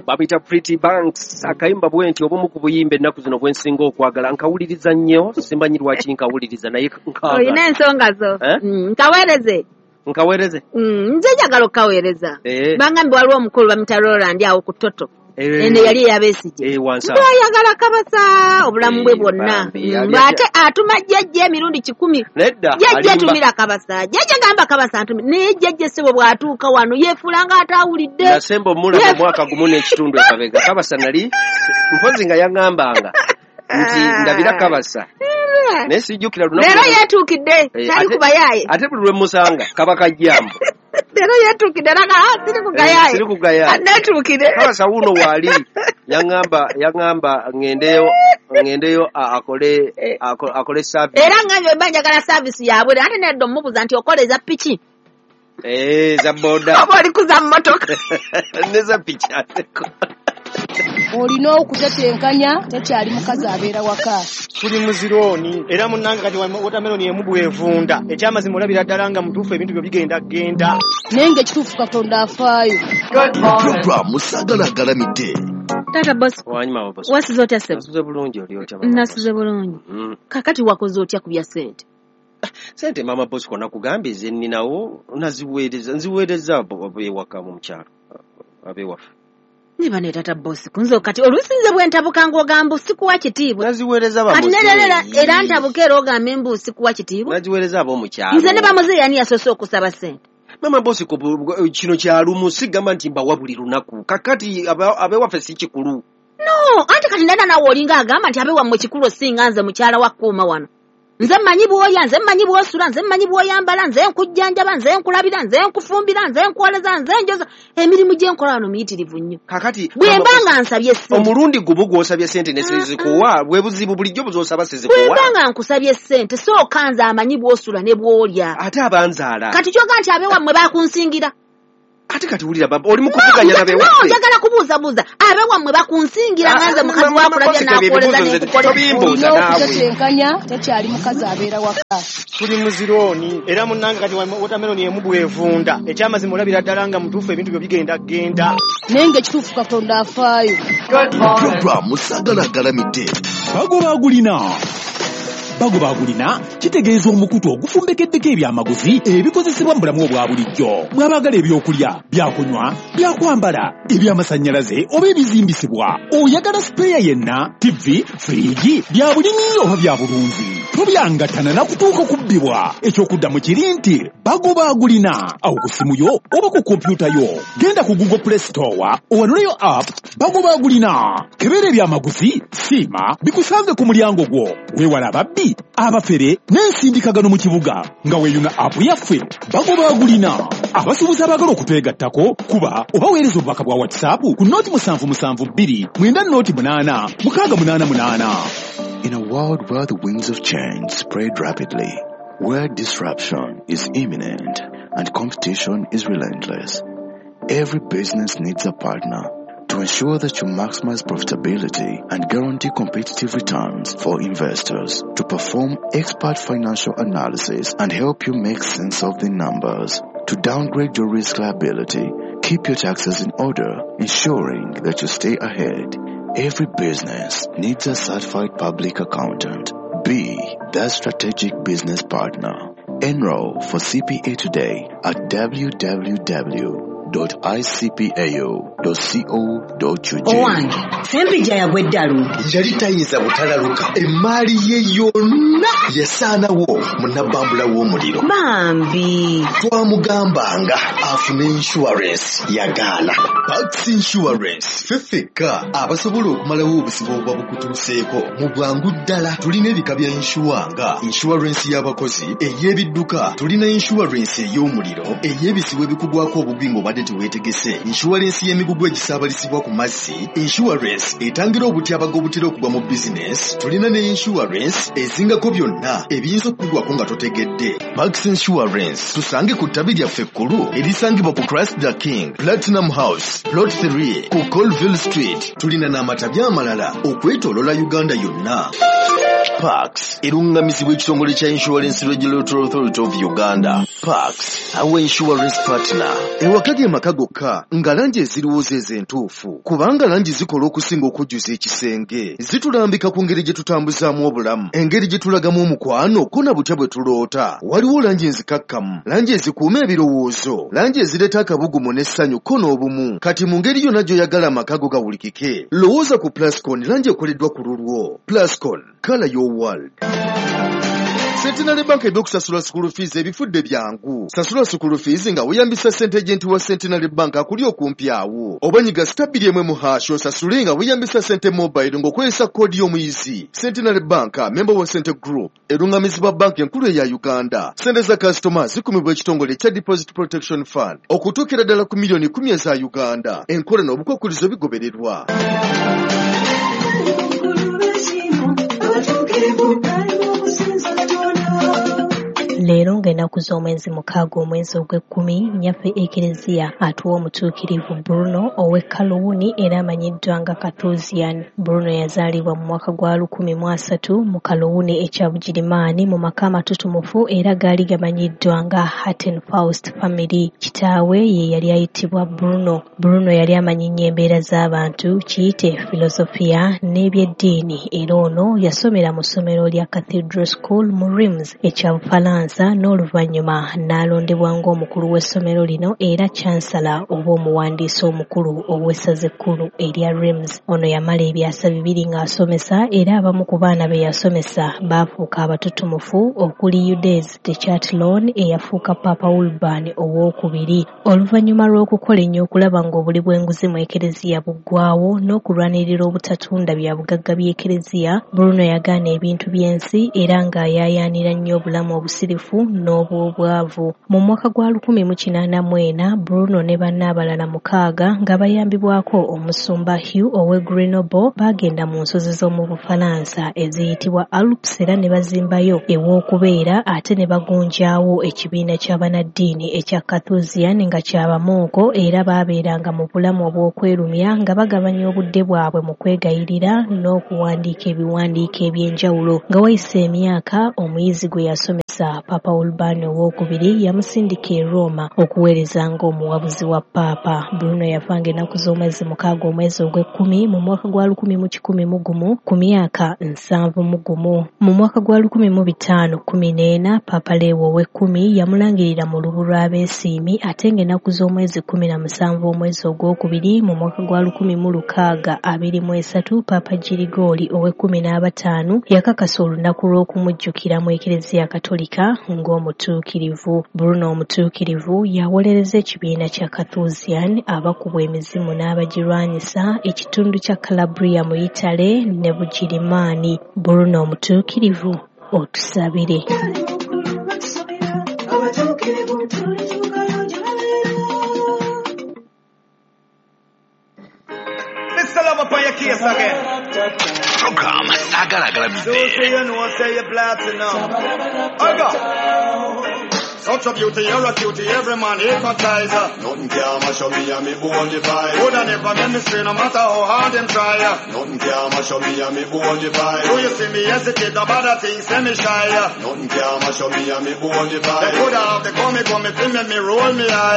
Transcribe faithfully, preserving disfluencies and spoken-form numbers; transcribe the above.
babita Pretty Banks akayimba bwenti obumu ku buyimbe ennaku zino bwensinga okwagala nkawuliriza nnyo simbanyi lwaki nkawuliriza naye nkaaga olina ensonga zo eh? mm, nkaweereze nkaweereze mm, nze njagala okukaweereza eh. bangambi waliwo omukulu bamita Roland awo ku Toto eh. ene yali yabeesije eh, ayagala kabasa obulamu bwe bwonna ate atuma jjajja emirundi kikumi jjajja atumira kabasa jjajja gamba kabasa atumi naye jjajja sebo bw'atuuka wano yeefuula ng'ataawulidde nasemba omulaba mwaka gumu n'ekitundu ekabega kabasa nali mpozi nga yaŋŋambanga nti ndabira kabasa naye sijjukira lunaku leero yeetuukidde kyali ku bayaaye ate buli lwe musanga kaba kajjambo leero yeetuukidde naga siri ku gayaaye siri ku gayaaye aneetuukidde kabasa wuuno waali yaŋŋamba yaŋŋamba ŋŋendeyo ŋŋendeyo akole akole service era ng'anyo eba njagala service yaabwe ate nedda omubuuza nti okola eza piki eh za boda oba oli kuza mmotoka ne za piki ateko olina okutetenkanya tekyali mukazi abeera waka tuli muzirooni era munnange kati watermelon emu bwevunda ekyamazima olabira ddala nga mutuufu ebintu byo bigenda genda naye ng'ekituufu katonda afaayo programu sagalagalamidde tata boss wanyuma boss wasize otya sebo nasuze bulungi oli otya nasuze bulungi mm. kakati wakoze otya ku bya sente sente mama boss kona kugambye ze nninawo naziweereza nziweereza abewaka mu mukyalo abewafe niba ne tata boss kunzo kati olusinze bwentabuka ng'ogamba sikuwa kitiibwa naziweereza ba kati nerera era ntabuka era ogamba embu sikuwa kitiibwa naziweereza ab'omukyalo nze ne bamuze yani yasoose okusaba sente mama boss ko kino kyalumu sigamba nti mbawa buli lunaku kakati abewaffe si kikulu no ate kati ndana nawe olinga agamba nti abewammwe kikulu osinga nze mukyala wa kuuma wano nze mmanyi bw'olya nze mmanyi bw'osula nze mmanyi bw'oyambala nze nkujjanjaba nze nkulabira nze nkufumbira nze nkwoleza nze njoza emirimu gye nkola wano miyitirivu nnyo kakati bwe mbanga nsabye ssente omulundi gumu gw'osabye ssente ne sizikuwa bwe buzibu bulijjo buzosaba sizikuwa bwe mbanga nkusabye ssente sooka nze amanyi bw'osula ne bw'olya ate abanzaala kati kyoga nti abewammwe bakunsingira ate kati wulira baba oli mukuvuganya nabe waffe no njagala kubuuza buuza abewammwe bakunsingira nganze mukazi wakulabya n'akukoleza n'enkukoleza olina okutetenkanya tekyali mukazi abeera waka tuli muzirooni era munnange kati watermelon emu bwevunda ekyamazima olabira ddala nga mutuufu ebintu byo bigenda genda naye ng'ekituufu katonda afaayo programu sagalagalamidde bagobagulina bagobagulina kitegeeza omukutu ogufumbekeddeko ebyamaguzi ebikozesebwa mu bulamu obwa bulijjo mwabagala ebyokulya byakunywa byakwambala ebyamasannyalaze oba ebizimbisibwa oyagala sipeeya yenna tivi firigi bya bulimi oba bya bulunzi tobyangatana nakutuuka kubbibwa ekyokuddamu kiri nti bagobagulina awo ku simu yo oba ku kompyuta yo genda ku Google Play Store owanuleyo app bagobagulina kebeera ebyamaguzi siima bikusange ku mulyango gwo weewala ababbi abafere n'ensindikagano mu kibuga nga weeyuna apu yaffe bagobagulina abasuubuzi abagala okutwegattako kuba oba weereza obubaka bwa whatsapp ku nooti musanvu musanvu bbiri mwenda nooti munaana mukaaga munaana munaana. In a world where the winds of change spread rapidly, where disruption is imminent and competition is relentless, every business needs a partner to ensure that you maximize profitability and guarantee competitive returns for investors, to perform expert financial analysis and help you make sense of the numbers, to downgrade your risk liability, keep your taxes in order, ensuring that you stay ahead. Every business needs a certified public accountant. Be that strategic business partner. Enroll for C P A today at w w w dot i c p a o dot co dot u g. Owange, sempija yagwe ddalu. Yali tayinza butalaluka. Emmaali ye yonna yasaanawo munnabambula w'omuliro. Bambi. Twamugambanga afune insurance yagaana. Pax Insurance fefeka abasobola okumalawo obusibo obwa bukutuuseeko mu bwangu ddala. Tulina ebika bya insuwanga, insurance y'abakozi, ey'ebidduka, tulina insurance ey'omuliro, ey'ebisibo ebikugwako obubingo obadde teweetegese, insurance y'emigugu egisaabalisibwa ku mazzi, insurance etangira obutyabaga obutera okugwa mu business, tulina ne insurance ezingako byonna ebiyinza okugwako nga totegedde. Pax Insurance tusange ku ttabi lyaffe ekkulu erisangibwa ku Christ the King, Platinum House, Plot three ku Colville Street. Tulina n'amatabi amalala okwetoolola Uganda yonna. Parks erungamizibwa ekitongole kya Insurance Regulatory Authority of Uganda. Parks awa insurance partner ewakage maka gokka nga langi eziriwo z'entuufu kubanga langi zikola okusinga okujjuza ekisenge zitulambika ku ngeri gye tutambuzaamu obulamu, engeri gye tulagamu omukwano ko na butya bwe tuloota. Waliwo langi enzikakkamu, langi ezikuuma ebirowoozo, langi ezireeta akabugumu n'essanyu ko n'obumu. Kati mu ngeri yonna gy'oyagala amaka go gawulikike, lowooza ku Plascon, langi ekoleddwa ku lulwo. Plascon, color your world. Centenary Bank eby'okusasula school fees ebifudde byangu. Sasula school fees nga weeyambisa ssente agent wa Centenary Bank akuli okumpi awo. Oba nyiga stabili emwe mu hash osasule nga weeyambisa ssente mobile ng'okozesa koodi y'omuyizi. Centenary Bank, member wa Cente Group, erungamizibwa bank enkulu eya Uganda. Ssente za customers zikumibwa ekitongole kya Deposit Protection Fund okutuukira ddala ku miliyoni kumi eza Uganda. Enkola n'obukwakkulizo bigobererwa. Leero ng'ennaku z'omwezi mukaaga omwezi ogw'ekkumi, nnyaffe Ekereziya atuwa omutuukirivu Bruno ow'e Kalowuni era amanyiddwa nga Kathuzian. Bruno yazaalibwa mu mwaka gwa lukumi mu asatu mu Kalowuni ekya Bugirimaani mu maka amatutumufu era gaali gamanyiddwa nga Hatton Faust Family. Kitaawe ye yali ayitibwa Bruno. Bruno yali amanyi nnyo embeera z'abantu, kiyite filosofiya n'ebyeddiini era ono yasomera mu ssomero lya Cathedral School mu Reims ekya Bufalansa n'oluvannyuma n'alondebwa ng'omukulu w'essomero lino era chancellor oba omuwandiisi omukulu ow'essaza ekkulu erya Reims. Ono yamala ebyasa bibiri ng'asomesa era abamu ku baana be yasomesa baafuuka abatutumufu okuli Eudes de Chatillon eyafuuka Papa Urban owookubiri. Oluvannyuma lw'okukola ennyo okulaba ng'obuli bw'enguzi mu Ekereziya buggwaawo n'okulwanirira obutatunda bya bugagga by'Ekereziya, Bruno yagaana ebintu by'ensi era ng'ayaayaanira nnyo obulamu obusirifu n'obwobwavu. Mu mwaka gwa lukumi mu kinaana mu ena, Bruno ne banne abalala mukaaga nga bayambibwako omusumba Hugh ow'e Grenoble baagenda mu nsozi z'omu Bufalansa eziyitibwa Alps era ne bazimbayo ew'okubeera ate ne bagunjaawo ekibiina ky'abanaddiini ekya Kathuzian nga kyabamooko era baabeeranga mu bulamu obw'okwerumya nga bagabanya obudde bwabwe mu kwegayirira n'okuwandiika ebiwandiiko eby'enjawulo. Nga wayise emyaka, omuyizi gwe yasomesa Papa Urban owookubiri yamusindika e Roma okuweereza ng'omuwabuzi wa Papa. Bruno yafanga ennaku z'omwezi mukaaga omwezi ogw'ekkumi mu mwaka gwa lukumi mu kikumi mu gumu ku myaka nsanvu mu gumu. Mu mwaka gwa lukumi mu bitaano kkumi n'ena, Papa Leo ow'ekkumi yamulangirira mu lubu lw'abeesiimi ate ng'ennaku z'omwezi kkumi na musanvu omwezi ogwokubiri mu mwaka gwa lukumi mu lukaaga abiri mu esatu, Papa Girigoli ow'ekkumi n'abataano yakakasa olunaku lw'okumujjukira mu Ekereziya Katolika ng'omutuukirivu. Bruno omutuukirivu yawolereza ekibiina kya Kathuzian abakubwa emizimu n'abagirwanyisa ekitundu kya Calabria mu Italy ne Bugirimaani. Bruno omutuukirivu otusabire. Program Sagalagala such a beauty, you're a cutie, every man hypnotize. Nothing can mash up me and me bone the pie. Would I never make me say no matter how hard them try. Nothing can mash up me and me bone the pie. Do you see me hesitate about that thing, say me shy. Nothing can mash up me and me bone the pie. They could have, they call me, call me, film me, roll me eye.